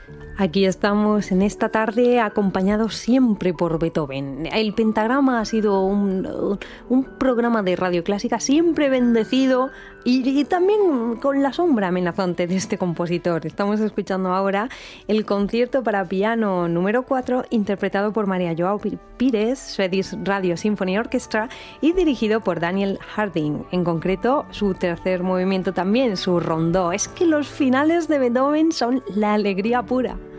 Aquí estamos en esta tarde acompañados siempre por Beethoven. El Pentagrama ha sido un programa de radio clásica siempre bendecido y también con la sombra amenazante de este compositor. Estamos escuchando ahora el concierto para piano número 4 interpretado por María Joao Pires, Swedish Radio Symphony Orchestra, y dirigido por Daniel Harding. En concreto, su tercer movimiento también, su rondó. Es que los finales de Beethoven son la alegría pura.